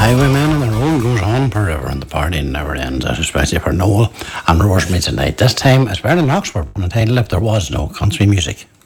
Highwaymen and the road goes on forever and the party never ends, especially for Noel and Rosemary tonight. This time it's better than Oxford, on the title If There Was No Country Music.